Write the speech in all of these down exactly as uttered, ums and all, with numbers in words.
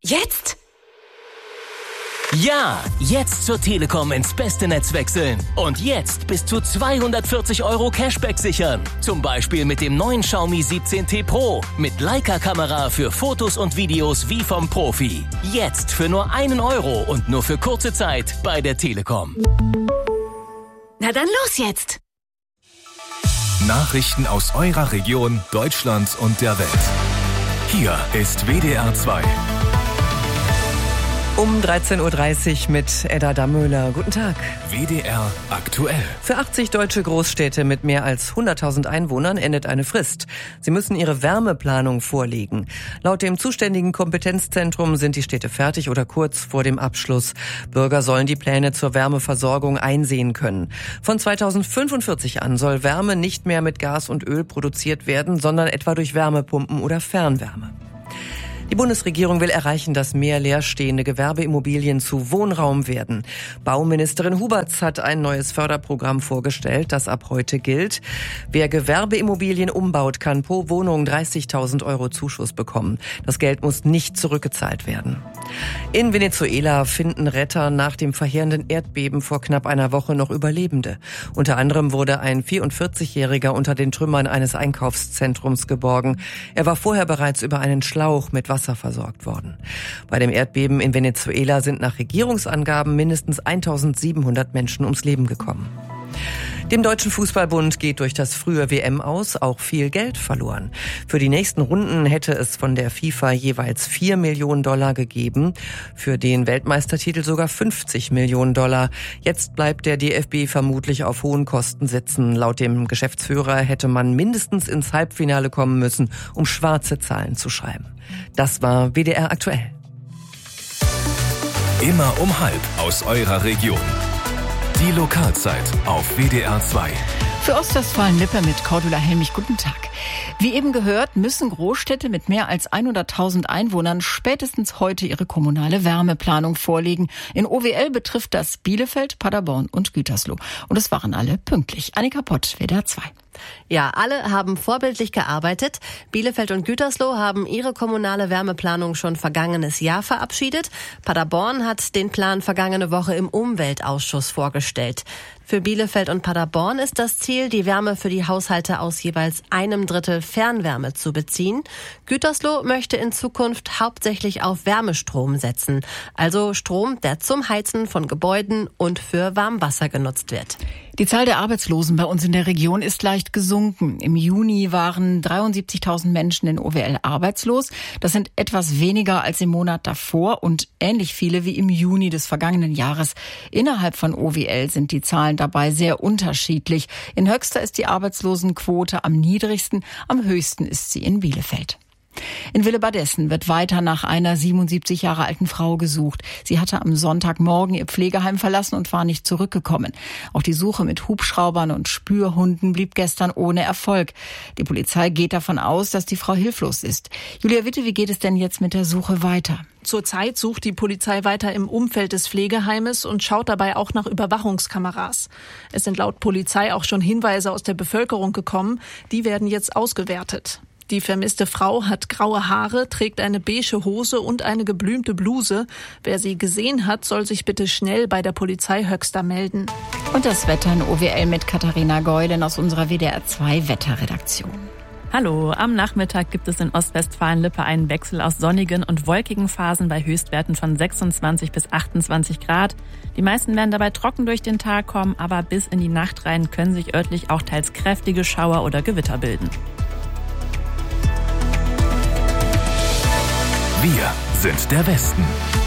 Jetzt? Ja, jetzt zur Telekom ins beste Netz wechseln. Und jetzt bis zu zweihundertvierzig Euro Cashback sichern. Zum Beispiel mit dem neuen Xiaomi siebzehn T Pro. Mit Leica-Kamera für Fotos und Videos wie vom Profi. Jetzt für nur einen Euro und nur für kurze Zeit bei der Telekom. Na dann los jetzt! Nachrichten aus eurer Region, Deutschland und der Welt. Hier ist W D R zwei. Um dreizehn Uhr dreißig mit Edda Dammöhler. Guten Tag. W D R aktuell. Für achtzig deutsche Großstädte mit mehr als hunderttausend Einwohnern endet eine Frist. Sie müssen ihre Wärmeplanung vorlegen. Laut dem zuständigen Kompetenzzentrum sind die Städte fertig oder kurz vor dem Abschluss. Bürger sollen die Pläne zur Wärmeversorgung einsehen können. Von zweitausendfünfundvierzig an soll Wärme nicht mehr mit Gas und Öl produziert werden, sondern etwa durch Wärmepumpen oder Fernwärme. Die Bundesregierung will erreichen, dass mehr leerstehende Gewerbeimmobilien zu Wohnraum werden. Bauministerin Huberts hat ein neues Förderprogramm vorgestellt, das ab heute gilt. Wer Gewerbeimmobilien umbaut, kann pro Wohnung dreißigtausend Euro Zuschuss bekommen. Das Geld muss nicht zurückgezahlt werden. In Venezuela finden Retter nach dem verheerenden Erdbeben vor knapp einer Woche noch Überlebende. Unter anderem wurde ein vierundvierzigjähriger unter den Trümmern eines Einkaufszentrums geborgen. Er war vorher bereits über einen Schlauch mit Wasser versorgt worden. Bei dem Erdbeben in Venezuela sind nach Regierungsangaben mindestens eintausendsiebenhundert Menschen ums Leben gekommen. Dem Deutschen Fußballbund geht durch das frühe W M aus auch viel Geld verloren. Für die nächsten Runden hätte es von der FIFA jeweils vier Millionen Dollar gegeben, für den Weltmeistertitel sogar fünfzig Millionen Dollar. Jetzt bleibt der D F B vermutlich auf hohen Kosten sitzen. Laut dem Geschäftsführer hätte man mindestens ins Halbfinale kommen müssen, um schwarze Zahlen zu schreiben. Das war W D R aktuell. Immer um halb aus eurer Region. Die Lokalzeit auf W D R zwei. Für Ostwestfalen-Lippe mit Cordula Helmich, guten Tag. Wie eben gehört, müssen Großstädte mit mehr als hunderttausend Einwohnern spätestens heute ihre kommunale Wärmeplanung vorlegen. In O W L betrifft das Bielefeld, Paderborn und Gütersloh. Und es waren alle pünktlich. Annika Pott, W D R zwei. Ja, alle haben vorbildlich gearbeitet. Bielefeld und Gütersloh haben ihre kommunale Wärmeplanung schon vergangenes Jahr verabschiedet. Paderborn hat den Plan vergangene Woche im Umweltausschuss vorgestellt. Für Bielefeld und Paderborn ist das Ziel, die Wärme für die Haushalte aus jeweils einem Drittel Fernwärme zu beziehen. Gütersloh möchte in Zukunft hauptsächlich auf Wärmestrom setzen, also Strom, der zum Heizen von Gebäuden und für Warmwasser genutzt wird. Die Zahl der Arbeitslosen bei uns in der Region ist leicht gesunken. Im Juni waren dreiundsiebzigtausend Menschen in O W L arbeitslos. Das sind etwas weniger als im Monat davor und ähnlich viele wie im Juni des vergangenen Jahres. Innerhalb von O W L sind die Zahlen dabei sehr unterschiedlich. In Höxter ist die Arbeitslosenquote am niedrigsten, am höchsten ist sie in Bielefeld. In Willebadessen wird weiter nach einer siebenundsiebzig Jahre alten Frau gesucht. Sie hatte am Sonntagmorgen ihr Pflegeheim verlassen und war nicht zurückgekommen. Auch die Suche mit Hubschraubern und Spürhunden blieb gestern ohne Erfolg. Die Polizei geht davon aus, dass die Frau hilflos ist. Julia Witte, wie geht es denn jetzt mit der Suche weiter? Zurzeit sucht die Polizei weiter im Umfeld des Pflegeheimes und schaut dabei auch nach Überwachungskameras. Es sind laut Polizei auch schon Hinweise aus der Bevölkerung gekommen. Die werden jetzt ausgewertet. Die vermisste Frau hat graue Haare, trägt eine beige Hose und eine geblümte Bluse. Wer sie gesehen hat, soll sich bitte schnell bei der Polizei Höxter melden. Und das Wetter in O W L mit Katharina Geulen aus unserer W D R zwei Wetterredaktion. Hallo, am Nachmittag gibt es in Ostwestfalen-Lippe einen Wechsel aus sonnigen und wolkigen Phasen bei Höchstwerten von sechsundzwanzig bis achtundzwanzig Grad. Die meisten werden dabei trocken durch den Tag kommen, aber bis in die Nacht rein können sich örtlich auch teils kräftige Schauer oder Gewitter bilden. Wir sind der Westen.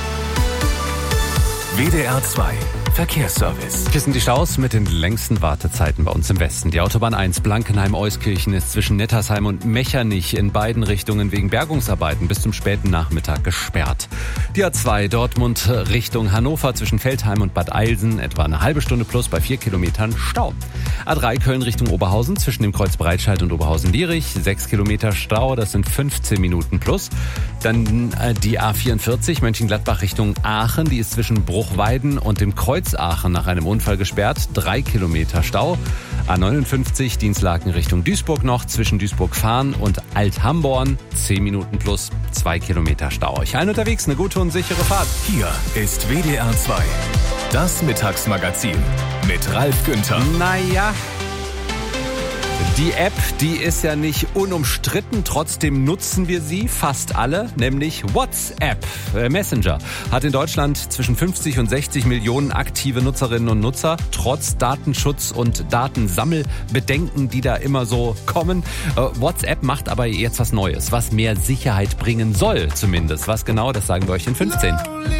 W D R zwei Verkehrsservice. Hier sind die Staus mit den längsten Wartezeiten bei uns im Westen. Die Autobahn eins Blankenheim-Euskirchen ist zwischen Nettersheim und Mechernich in beiden Richtungen wegen Bergungsarbeiten bis zum späten Nachmittag gesperrt. Die A zwei Dortmund Richtung Hannover zwischen Veltheim und Bad Eilsen etwa eine halbe Stunde plus bei vier Kilometern Stau. A drei Köln Richtung Oberhausen zwischen dem Kreuz Breitscheid und Oberhausen-Lierich sechs Kilometer Stau, das sind fünfzehn Minuten plus. Dann äh, die A vierundvierzig Mönchengladbach Richtung Aachen, die ist zwischen Bruchweiden und dem Kreuz Aachen nach einem Unfall gesperrt, drei Kilometer Stau. A neunundfünfzig Dienstlaken Richtung Duisburg noch, zwischen Duisburg-Fahn und Alt-Hamborn. zehn Minuten plus zwei Kilometer Stau. Euch allen unterwegs eine gute und sichere Fahrt. Hier ist W D R zwei. Das Mittagsmagazin mit Ralf Günther. Naja, die App, die ist ja nicht unumstritten, trotzdem nutzen wir sie, fast alle, nämlich WhatsApp. Äh, Messenger hat in Deutschland zwischen fünfzig und sechzig Millionen aktive Nutzerinnen und Nutzer, trotz Datenschutz- und Datensammelbedenken, die da immer so kommen. Äh, WhatsApp macht aber jetzt was Neues, was mehr Sicherheit bringen soll zumindest. Was genau, das sagen wir euch in fünfzehn.